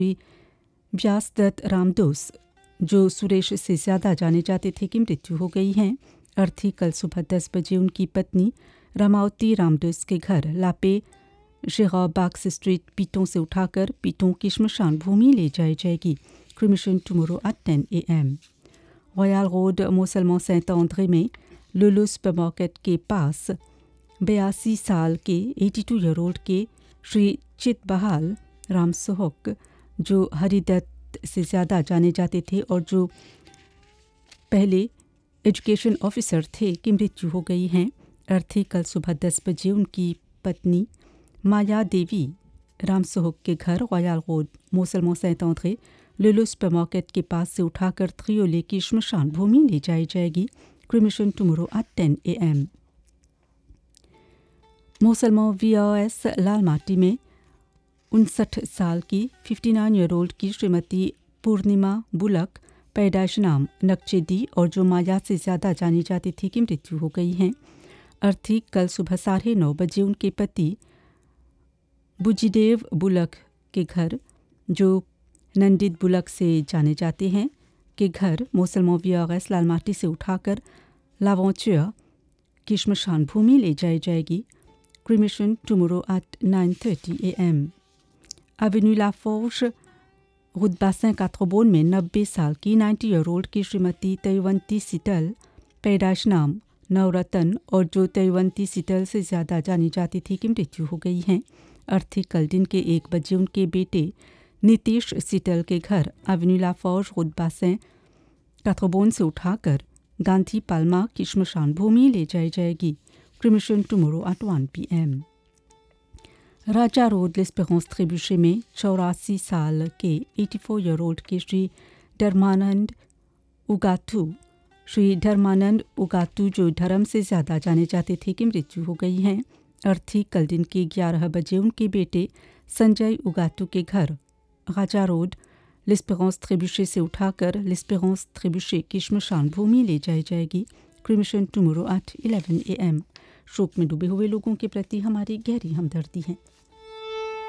व्यासदत्त रामदोस, जो सुरेश से ज़्यादा जाने जाते थे, की मृत्यु हो गई है। अर्थी कल सुबह 10 बजे उनकी पत्नी रामावती रामदोस के घर लापे शेराबाक्स स्ट्रीट पीटों से उठाकर पीटों की श्मशान भूमि ले जाई जाएगी। Cremation tomorrow at 10 AM। Royal road मोसलमान scent Andre में लुलु सुपरमार्केट के पास 82 साल के 82 ईयर ओल्ड के श्री चितबहाल राम सोहक, जो हरिदत्त से ज़्यादा जाने जाते थे और जो पहले एजुकेशन ऑफिसर थे, की मृत्यु हो गई है। अर्थी कल सुबह 10 बजे उनकी पत्नी माया देवी राम सोहक के घर रॉयल रोड मोसलमान सेंट आंद्रे लुलु सुपरमार्केट के पास से उठाकर त्रियोले की श्मशान भूमि ले जाई जाएगी। Cremation tomorrow at 10 AM। मोसलमान VRS Lalmati में 59 साल की 59 ईयर ओल्ड की श्रीमती पूर्णिमा बुलक, पैदाइश नाम नक्चेदी और जो माया से ज़्यादा जानी जाती थी, की मृत्यु हो गई है। अर्थी कल सुबह 9:30 बजे उनके पति बुजीदेव बुलक के घर, जो नंदित बुलक से जाने जाते हैं, के घर मोसलमान VRS लालमाटी से उठाकर लावंचुआ की श्मशान भूमि ले जाई जाएगी। Cremation tomorrow at 9:30 AM। Avenue लाफोर्श route बासन कात्रबोन में 90 साल की 90 ईयर ओल्ड की श्रीमती तैवंती सीतल, पैदाइश नाम नवरतन और जो तैवंती सीतल से ज़्यादा जानी जाती थी, की मृत्यु हो गई है। अर्थी कल दिन के 1 बजे उनके बेटे नीतीश सीतल के घर एवेन्यू लाफोर्श रूट बासन कात्रबोन से उठाकर गांधी पाल्मा की श्मशान भूमि ले जाई जाएगी। Cremation tomorrow at 1 PM। Raja road लेस्पेरेंस ट्रिब्यूशे में 84 साल के 84 ईयर ओल्ड के श्री धर्मानंद उगातू, जो धर्म से ज़्यादा जाने जाते थे, की मृत्यु हो गई है। अर्थी कल दिन के 11 बजे उनके बेटे संजय उगातू के घर राजा रोड लेस्पेरेंस ट्रिब्यूशे से उठाकर लेस्पेरेंस ट्रिब्यूशे की श्मशान भूमि ले जाई जाएगी। Cremation tomorrow at 11 AM। शोक में डूबे हुए लोगों के प्रति हमारी गहरी हमदर्दी है।